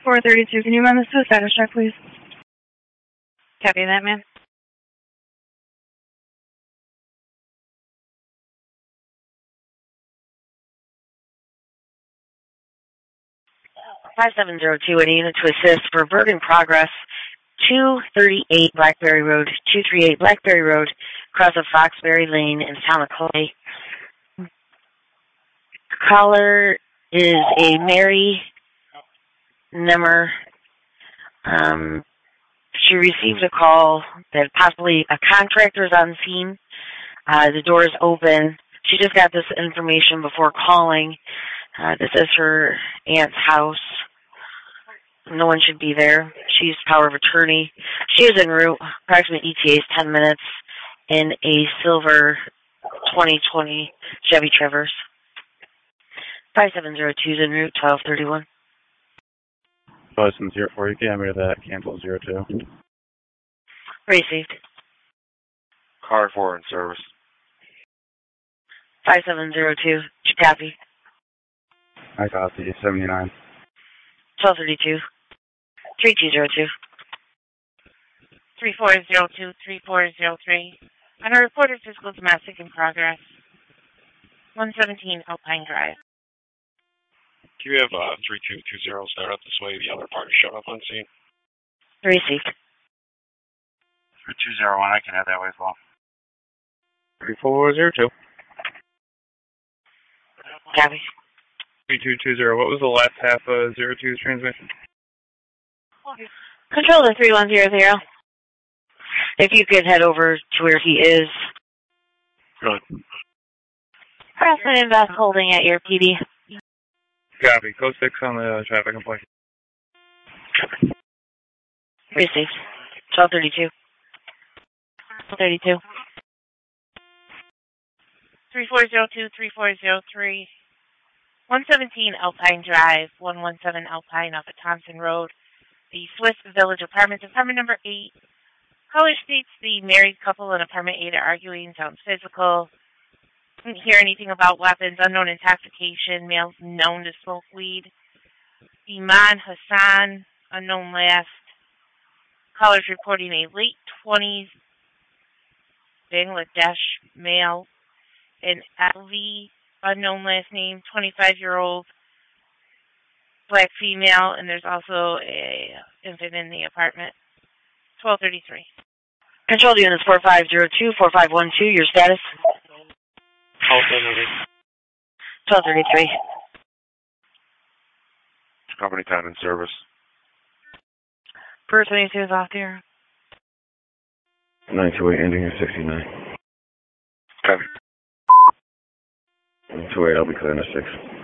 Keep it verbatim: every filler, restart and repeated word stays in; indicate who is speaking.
Speaker 1: four thirty-two. Can you run this to a status check, please?
Speaker 2: Copy that, ma'am. five seven zero two, any unit to assist for work in progress, two thirty-eight Blackberry Road, two thirty-eight Blackberry Road, across of Foxberry Lane in the town of Clay. Caller is a Mary Nemmer. Um, she received a call that possibly a contractor is on scene. Uh, the door is open. She just got this information before calling. Uh, this is her aunt's house. No one should be there. She's power of attorney. She is en route. Approximate E T A is ten minutes in a silver twenty twenty Chevy Traverse. five seven zero two is en route, twelve thirty-one.
Speaker 3: License zero four, you can enter that, cancel zero two.
Speaker 2: Received.
Speaker 4: Car four in service.
Speaker 2: five seven zero two, copy.
Speaker 3: I copy, seventy-nine.
Speaker 2: twelve thirty-two. three two zero two.
Speaker 5: three four zero two, three four zero three. On a report of physical domestic in progress. one seventeen Alpine Drive.
Speaker 4: Do you have uh, three two two zero start up this way? The other party showed up on scene.
Speaker 2: Received.
Speaker 4: three two zero one, I can have that way as well.
Speaker 3: three four zero two.
Speaker 2: Copy.
Speaker 3: three two two zero, what was the last half of zero two's transmission?
Speaker 2: Control to three one zero zero. If you could head over to where he is.
Speaker 4: Good.
Speaker 2: Harassment and Best holding at your P D.
Speaker 3: Copy, code six on the traffic complaint.
Speaker 2: Received. twelve thirty-two. twelve thirty-two.
Speaker 5: three four zero two, three four zero three. one seventeen Alpine Drive, one one seven Alpine off of Thompson Road. The Swiss Village Apartments, apartment number eight. Caller states the married couple in apartment eight are arguing, sounds physical. Didn't hear anything about weapons, unknown intoxication, male known to smoke weed. Iman Hassan, unknown last. Callers reporting a late twenties Bangladesh male. An L V, unknown last name, twenty-five-year-old black female, and there's also a infant in the apartment. twelve thirty-three.
Speaker 2: Control units four five zero two, four five one two, your status? twelve thirty-three.
Speaker 4: Company time in service.
Speaker 2: First twenty-two is off there.
Speaker 3: nine two eight, ending at sixty-nine.
Speaker 4: Copy.
Speaker 3: nine two eight, I'll be clear in a six.